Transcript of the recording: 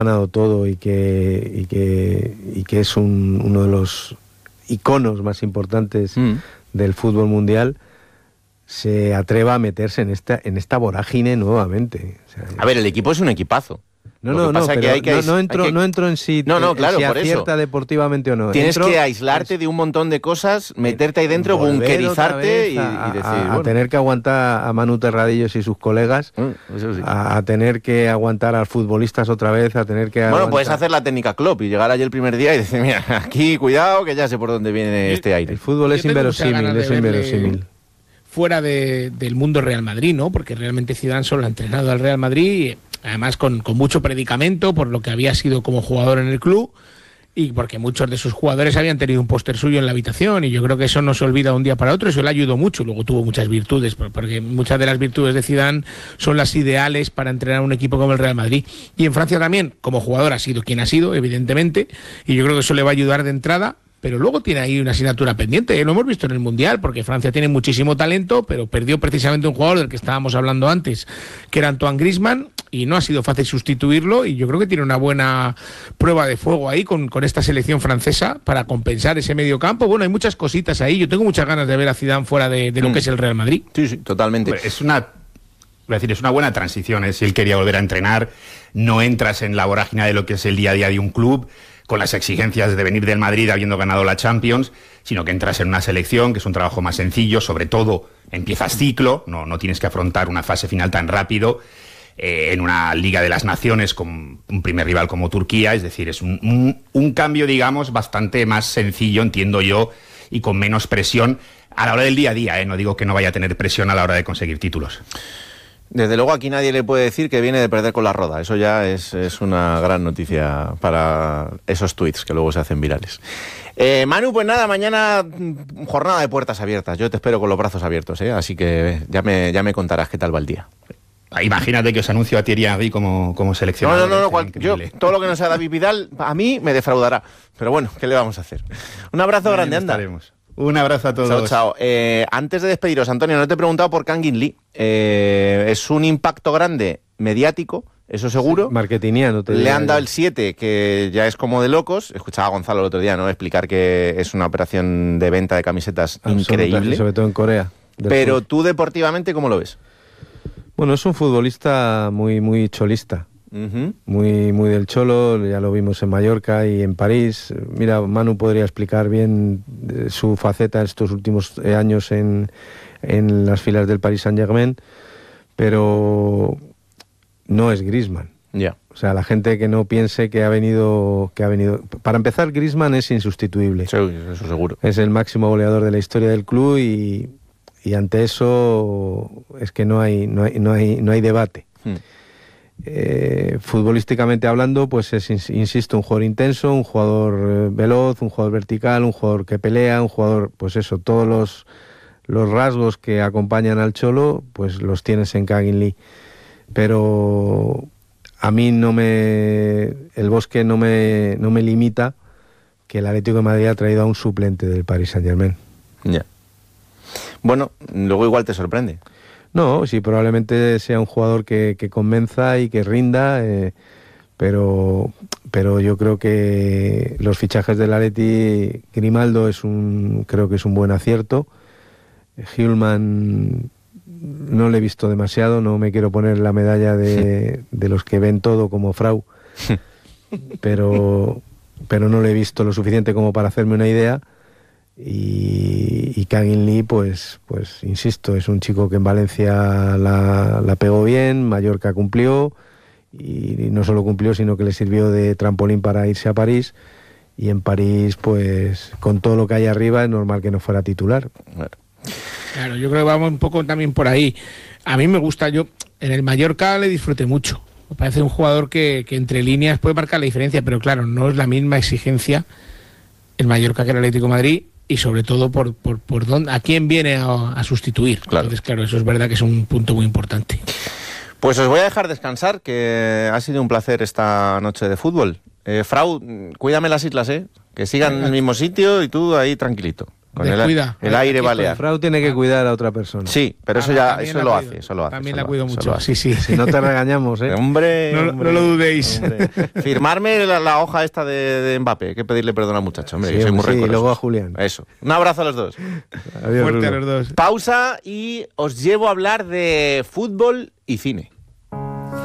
ganado todo y que es uno de los iconos más importantes del fútbol mundial, se atreva a meterse en esta vorágine nuevamente. O sea, a ver, el equipo es un equipazo. No entro en si, claro, si por acierta eso. deportivamente o no. Tienes que aislarte de un montón de cosas, meterte ahí dentro, bunkerizarte y decir... A tener que aguantar a Manu Terradillos y sus colegas, eso sí. a tener que aguantar a los futbolistas otra vez, a tener que aguantar... puedes hacer la técnica Klopp y llegar allí el primer día y decir, mira, aquí cuidado que ya sé por dónde viene este aire. El fútbol es inverosímil, fuera del mundo Real Madrid, ¿no? Porque realmente Zidane solo ha entrenado al Real Madrid, además con mucho predicamento por lo que había sido como jugador en el club y porque muchos de sus jugadores habían tenido un póster suyo en la habitación, y yo creo que eso no se olvida de un día para otro. Eso le ayudó mucho. Luego tuvo muchas virtudes, porque muchas de las virtudes de Zidane son las ideales para entrenar un equipo como el Real Madrid. Y en Francia también, como jugador, ha sido quien ha sido, evidentemente, y yo creo que eso le va a ayudar de entrada. Pero luego tiene ahí una asignatura pendiente, lo hemos visto en el Mundial, porque Francia tiene muchísimo talento, pero perdió precisamente un jugador del que estábamos hablando antes, que era Antoine Griezmann, y no ha sido fácil sustituirlo, y yo creo que tiene una buena prueba de fuego ahí con esta selección francesa para compensar ese medio campo. Bueno, hay muchas cositas ahí, yo tengo muchas ganas de ver a Zidane fuera de lo que es el Real Madrid. Sí, totalmente. Es una buena transición, si él quería volver a entrenar, no entras en la vorágine de lo que es el día a día de un club, con las exigencias de venir del Madrid habiendo ganado la Champions, sino que entras en una selección que es un trabajo más sencillo, sobre todo empiezas ciclo, no tienes que afrontar una fase final tan rápido, en una Liga de las Naciones con un primer rival como Turquía, es decir, es un cambio, digamos, bastante más sencillo, entiendo yo, y con menos presión a la hora del día a día, no digo que no vaya a tener presión a la hora de conseguir títulos. Desde luego aquí nadie le puede decir que viene de perder con la Roda. Eso ya es una gran noticia para esos tweets que luego se hacen virales. Manu, pues nada, mañana jornada de puertas abiertas. Yo te espero con los brazos abiertos, así que ya me contarás qué tal va el día. Imagínate que os anuncio a Thierry Henry como seleccionador. No, yo todo lo que no sea David Vidal a mí me defraudará. Pero bueno, ¿qué le vamos a hacer? Un abrazo grande, anda. Un abrazo a todos. Chao. Antes de despediros, Antonio, no te he preguntado por Kangin Lee. Es un impacto grande mediático, eso seguro. Sí, marketingiano. Le han dado el 7, que ya es como de locos. Escuchaba a Gonzalo el otro día, ¿no?, explicar que es una operación de venta de camisetas increíble. Sobre todo en Corea. Pero tú deportivamente, ¿cómo lo ves? Bueno, es un futbolista muy cholista. Muy del cholo, ya lo vimos en Mallorca y en París. Mira, Manu podría explicar bien su faceta estos últimos años en las filas del Paris Saint-Germain, pero no es Griezmann. Ya. O sea, la gente que no piense que ha venido... Para empezar, Griezmann es insustituible. Sí, eso seguro. Es el máximo goleador de la historia del club y ante eso es que no hay debate. Futbolísticamente hablando, pues es, insisto, un jugador intenso, un jugador veloz, un jugador vertical, un jugador que pelea, un jugador, pues eso, todos los rasgos que acompañan al Cholo, pues los tienes en Kangin Lee. Pero a mí el Bosque no me limita que el Atlético de Madrid ha traído a un suplente del Paris Saint-Germain. Ya. Bueno, luego igual te sorprende. No, sí, probablemente sea un jugador que convenza y que rinda, pero yo creo que los fichajes del Atleti, Grimaldo creo que es un buen acierto. Hjulmand no le he visto demasiado, no me quiero poner la medalla de los que ven todo como Frau, pero no le he visto lo suficiente como para hacerme una idea. Y Kangin Lee, pues insisto, es un chico que en Valencia la pegó bien, Mallorca cumplió, y no solo cumplió, sino que le sirvió de trampolín para irse a París, y en París, pues con todo lo que hay arriba, es normal que no fuera titular. Claro, yo creo que vamos un poco también por ahí. A mí me gusta, yo en el Mallorca le disfruté mucho. Me parece un jugador que entre líneas puede marcar la diferencia, pero claro, no es la misma exigencia el Mallorca que el Atlético de Madrid, y sobre todo por dónde, a quién viene a sustituir. Claro. Entonces, claro, eso es verdad que es un punto muy importante. Pues os voy a dejar descansar, que ha sido un placer esta noche de fútbol. Frau, cuídame las islas, que sigan en el mismo sitio y tú ahí tranquilito. Con Descuida. el aire Aquí balear. Frau tiene que cuidar a otra persona. Sí, pero eso también eso la lo cuido. hace, eso lo hace. También eso la lo cuido hace, mucho. eso lo hace. Sí. Si no te regañamos, ¿eh? Hombre, No lo dudéis. hombre. Firmarme la hoja esta de Mbappé, hay que pedirle perdón al muchacho, hombre, Sí, que soy muy hombre, sí, y rencoroso. luego a Julián. Eso. Un abrazo a los dos. Adiós, Fuerte a Rulo. los dos. Pausa y os llevo a hablar de fútbol y cine.